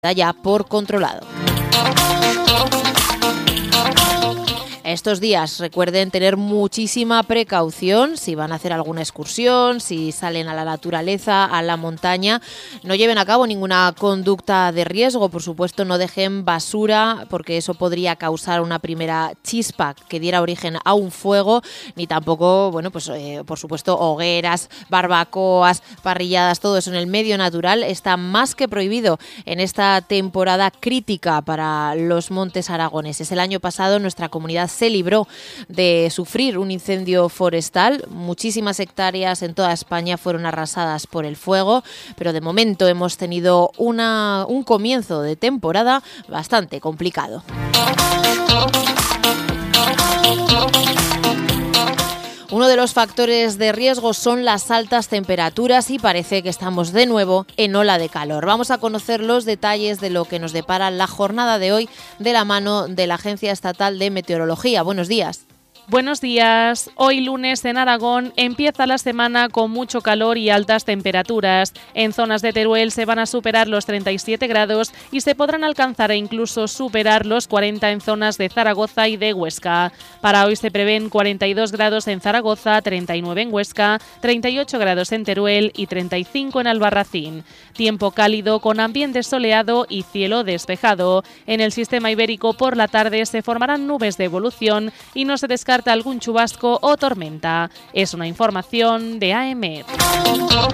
da ya por controlado. Estos días recuerden tener muchísima precaución si van a hacer alguna excursión, si salen a la naturaleza, a la montaña. No lleven a cabo ninguna conducta de riesgo, por supuesto no dejen basura porque eso podría causar una primera chispa que diera origen a un fuego, ni tampoco, por supuesto, hogueras, barbacoas, parrilladas, todo eso en el medio natural está más que prohibido en esta temporada crítica para los montes aragoneses. El año pasado nuestra comunidad se libró de sufrir un incendio forestal. Muchísimas hectáreas en toda España fueron arrasadas por el fuego, pero de momento hemos tenido un comienzo de temporada bastante complicado. Uno de los factores de riesgo son las altas temperaturas y parece que estamos de nuevo en ola de calor. Vamos a conocer los detalles de lo que nos depara la jornada de hoy de la mano de la Agencia Estatal de Meteorología. Buenos días. Buenos días. Hoy lunes en Aragón empieza la semana con mucho calor y altas temperaturas. En zonas de Teruel se van a superar los 37 grados y se podrán alcanzar e incluso superar los 40 en zonas de Zaragoza y de Huesca. Para hoy se prevén 42 grados en Zaragoza, 39 en Huesca, 38 grados en Teruel y 35 en Albarracín. Tiempo cálido con ambiente soleado y cielo despejado. En el sistema ibérico por la tarde se formarán nubes de evolución y no se descarta algún chubasco o tormenta. Es una información de AEMET.